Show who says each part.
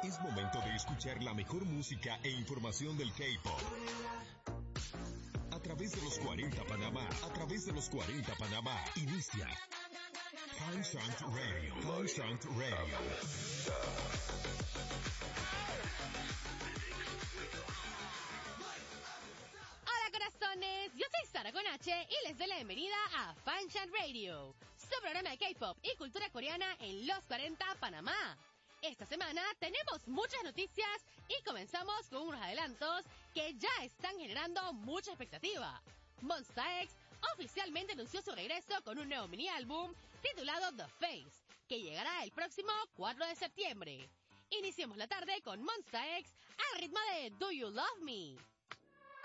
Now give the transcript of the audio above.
Speaker 1: Es momento de escuchar la mejor música e información del K-pop. A través de los 40 Panamá, inicia Fanshank Radio.
Speaker 2: Hola corazones, yo soy Sara con H y les doy la bienvenida a Fanshank Radio, su programa de K-pop y cultura coreana en los 40 Panamá. Esta semana tenemos muchas noticias y comenzamos con unos adelantos que ya están generando mucha expectativa. Monsta X oficialmente anunció su regreso con un nuevo mini álbum titulado The Face, que llegará el próximo 4 de septiembre. Iniciemos la tarde con Monsta X al ritmo de Do You Love Me.